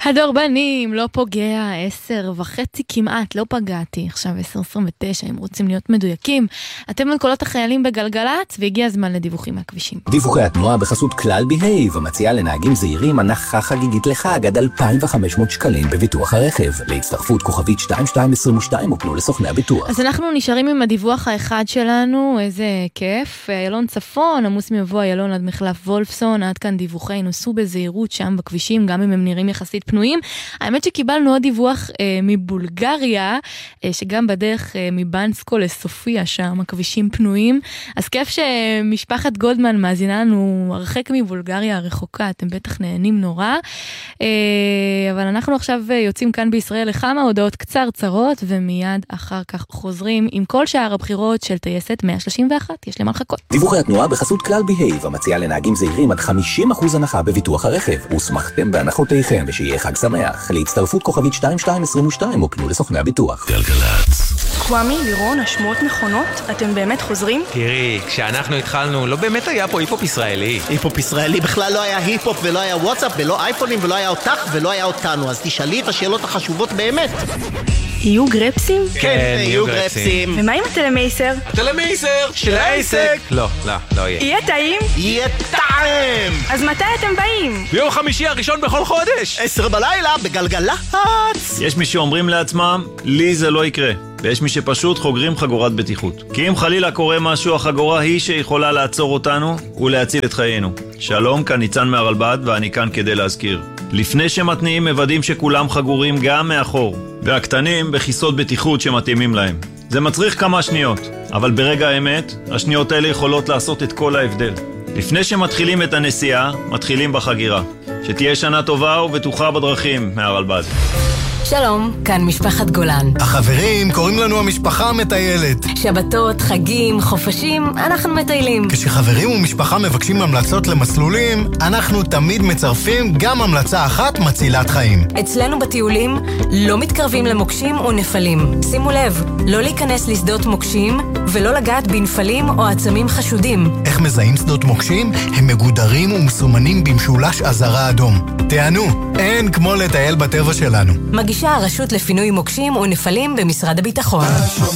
הדרבנים, לא פוגע, 10:30 כמעט, לא פגעתי, עכשיו 10:29, אם רוצים להיות מדויקים. אתם על קולות החיילים בגלגלת, והגיע הזמן לדיווחים מהכבישים. דיווחי התנועה בחסות כלל בהייב, המציעה לנהגים זהירים הנחה חגיגית לחג עד 2,500 שקלים בביטוח הרכב. להצטרפות כוכבית 2222 הופנו לסוכני הביטוח. אז אנחנו נשארים עם הדיווח האחד שלנו, איזה כיף. איילון צפון, עמוס מבוא איילון עד מחלף וולפסון, עד כאן דיווחי, נוסעו בזהירות שם בכבישים, גם אם הם נראים יחסית פנויים. האמת שקיבלנו עוד דיווח מבולגריה, שגם בדרך מבנסקו לסופיה שם, הכבישים פנויים. אז כיף שמשפחת גולדמן מאזינה לנו הרחק מבולגריה הרחוקה, אתם בטח נהנים נורא. אבל אנחנו עכשיו יוצאים כאן בישראל לכמה הודעות קצרצרות, ומיד אחר כך חוזרים עם כל שאר הבחירות של טייסת 131. יש למה לחכות. דיווחי התנועה בחסות כלל בהייב, המציעה לנהגים זהירים עד 50% הנחה בביטוח הרכב. ושמחתם בהנחותיכם ושיהיה חג שמח. להצטרפות כוכבית 2222 הופנו לסוכני הביטוח. גלגלצ. קוואמי, לירון, השמועות נכונות? אתם באמת חוזרים? תראי, כשאנחנו התחלנו, לא באמת היה פה היפופ ישראלי. היפופ ישראלי בכלל לא היה היפופ ולא היה וואטסאפ ולא אייפונים ולא היה אותך ולא היה אותנו. אז תשאלי את השאלות החשובות באמת. יהיו גרפסים? כן, יהיו גרפסים. ומה עם הטלמייסר? הטלמייסר של העסק. לא יהיה. יהיה טעים? יהיה טעים! אז מתי אתם באים? ביום חמישי הראשון בכל חודש. 10 בלילה בגלגלצ. יש מי שאומרים לעצמם, לי זה לא יקרה. ויש מי שפשוט חוגרים חגורת בטיחות. כי אם חלילה קורה משהו, החגורה היא שיכולה לעצור אותנו ולהציל את חיינו. שלום, כאן ניצן מהרלב"ד, ואני כאן כדי להזכיר. לפני שמתניעים מוודאים שכולם חגורים גם מאחור, והקטנים בכיסות בטיחות שמתאימים להם. זה מצריך כמה שניות, אבל ברגע האמת, השניות האלה יכולות לעשות את כל ההבדל. לפני שמתחילים את הנסיעה, מתחילים בחגירה. שתהיה שנה טובה ובטוחה בדרכים מהרלב"ד. שלום, כאן משפחת גולן. החברים קוראים לנו המשפחה המטיילת. שבתות, חגים, חופשים, אנחנו מטיילים. כשחברים ומשפחה מבקשים המלצות למסלולים, אנחנו תמיד מצרפים גם המלצה אחת מצילת חיים. אצלנו בטיולים לא מתקרבים למוקשים או נפלים. שימו לב, לא להיכנס לשדות מוקשים ולא לגעת בנפלים או עצמים חשודים. איך מזהים שדות מוקשים? הם מגודרים ומסומנים במשולש אזהרה אדום. תענו, אין כמו לטייל בטבע שלנו. מגישה הרשות לפינוי מוקשים ונפלים במשרד הביטחון.